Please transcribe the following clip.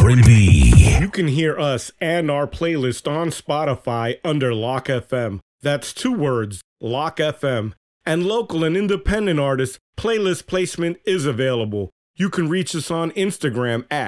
Grimby. You can hear us and our playlist on Spotify under Lock FM. That's 2 words, Lock FM. And local and independent artists, playlist placement is available. You can reach us on Instagram at